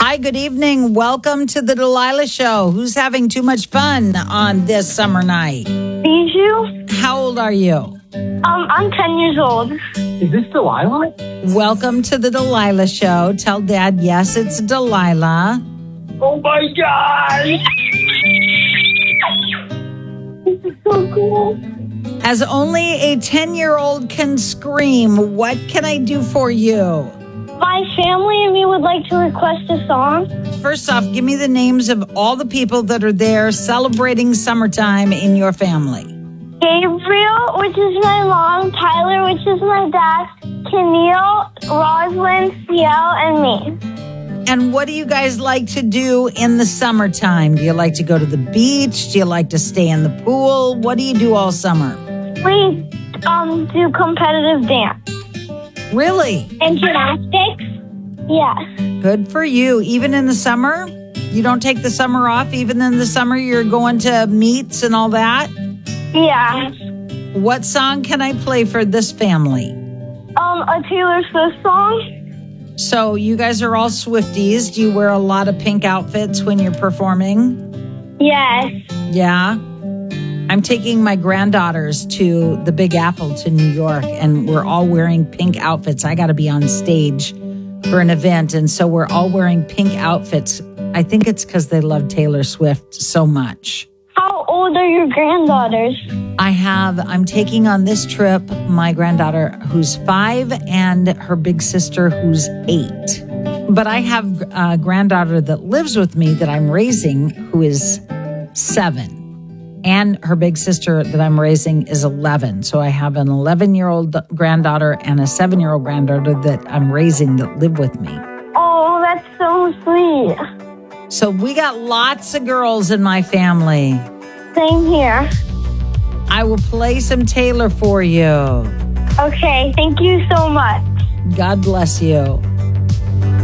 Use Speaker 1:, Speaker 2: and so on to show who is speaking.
Speaker 1: Hi, good evening. Welcome to the Delilah Show. Who's having too much fun on this summer night?
Speaker 2: Bijou?
Speaker 1: How old are you?
Speaker 2: I'm 10 years old.
Speaker 3: Is this Delilah?
Speaker 1: Welcome to the Delilah Show. Tell Dad, yes, it's Delilah.
Speaker 3: Oh my God!
Speaker 2: This is so cool.
Speaker 1: As only a 10-year-old can scream, what can I do for you?
Speaker 2: My family and me would like to request a song.
Speaker 1: First off, give me the names of all the people that are there celebrating summertime in your family.
Speaker 2: Gabriel, which is my mom, Tyler, which is my dad, Keneal, Rosalind, Ciel, and me.
Speaker 1: And what do you guys like to do in the summertime? Do you like to go to the beach? Do you like to stay in the pool? What do you do all summer?
Speaker 2: We do competitive dance.
Speaker 1: Really?
Speaker 2: And gymnastics? Yes.
Speaker 1: Good for you. Even in the summer? You don't take the summer off? Even in the summer, you're going to meets and all that?
Speaker 2: Yeah.
Speaker 1: What song can I play for this family?
Speaker 2: A Taylor Swift song?
Speaker 1: So you guys are all Swifties. Do you wear a lot of pink outfits when you're performing?
Speaker 2: Yes.
Speaker 1: Yeah. I'm taking my granddaughters to the Big Apple to New York, and we're all wearing pink outfits. I got to be on stage for an event, and so we're all wearing pink outfits. I think it's because they love Taylor Swift so much.
Speaker 2: How old are your granddaughters?
Speaker 1: I'm taking on this trip my granddaughter who's 5 and her big sister who's 8. But I have a granddaughter that lives with me that I'm raising who is 7. And her big sister that I'm raising is 11. So I have an 11-year-old granddaughter and a 7-year-old granddaughter that I'm raising that live with me.
Speaker 2: Oh, that's so sweet.
Speaker 1: So we got lots of girls in my family.
Speaker 2: Same here.
Speaker 1: I will play some Taylor for you.
Speaker 2: Okay, thank you so much.
Speaker 1: God bless you.